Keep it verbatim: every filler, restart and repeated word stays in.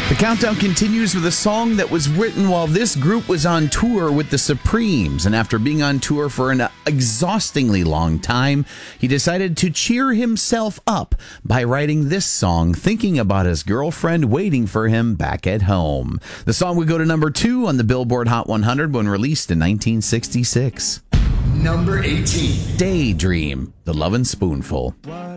The countdown continues with a song that was written while this group was on tour with the Supremes. And after being on tour for an exhaustingly long time, he decided to cheer himself up by writing this song, thinking about his girlfriend waiting for him back at home. The song would go to number two on the Billboard Hot one hundred when released in nineteen sixty-six. Number eighteen. Daydream, The Lovin' Spoonful. What